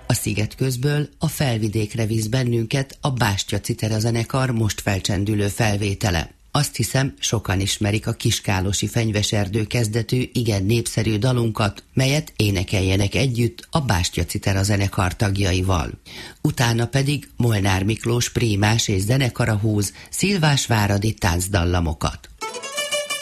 A Szigetközből a felvidékre visz bennünket a Bástya Citera zenekar most felcsendülő felvétele. Azt hiszem, sokan ismerik a Kiskálosi Fenyveserdő kezdetű, igen népszerű dalunkat, melyet énekeljenek együtt a Bástya Citera zenekar tagjaival. Utána pedig Molnár Miklós prímás és zenekara húz szilvásváradi táncdallamokat.